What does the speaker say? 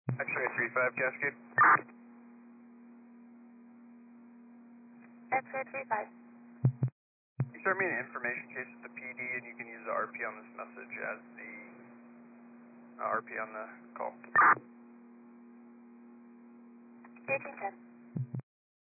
X-ray 35 Cascade. X-ray 35. You start me an information case with the PD, and you can use the RP on this message as the RP on the call. Staging 10.